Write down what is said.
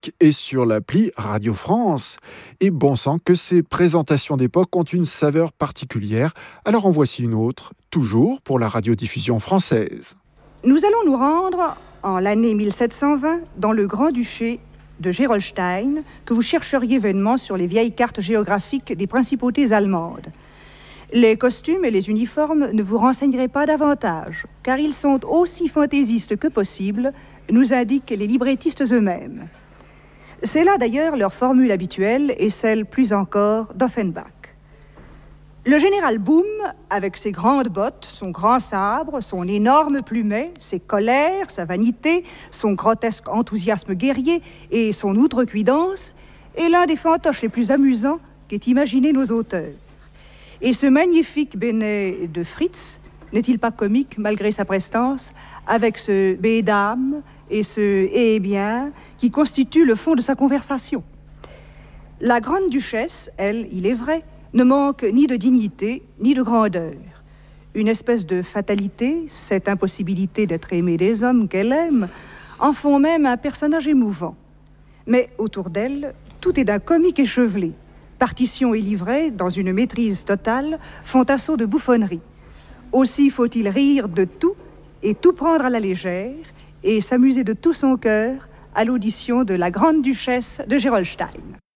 et sur l'appli Radio France. Et bon sang que ces présentations d'époque ont une saveur particulière. Alors en voici une autre, toujours pour la radiodiffusion française. Nous allons nous rendre en l'année 1720 dans le Grand-Duché de Gerolstein, que vous chercheriez vainement sur les vieilles cartes géographiques des principautés allemandes. Les costumes et les uniformes ne vous renseigneraient pas davantage, car ils sont aussi fantaisistes que possible, nous indiquent les librettistes eux-mêmes. C'est là d'ailleurs leur formule habituelle et celle plus encore d'Offenbach. Le général Boom, avec ses grandes bottes, son grand sabre, son énorme plumet, ses colères, sa vanité, son grotesque enthousiasme guerrier et son outrecuidance, est l'un des fantoches les plus amusants qu'aient imaginé nos auteurs. Et ce magnifique bénet de Fritz n'est-il pas comique malgré sa prestance, avec ce « bédame » et ce « eh bien » qui constituent le fond de sa conversation. La grande duchesse, elle, il est vrai, ne manque ni de dignité, ni de grandeur. Une espèce de fatalité, cette impossibilité d'être aimée des hommes qu'elle aime, en font même un personnage émouvant. Mais autour d'elle, tout est d'un comique échevelé. Partition et livret, dans une maîtrise totale, font assaut de bouffonnerie. Aussi faut-il rire de tout et tout prendre à la légère et s'amuser de tout son cœur à l'audition de la grande duchesse de Gerolstein.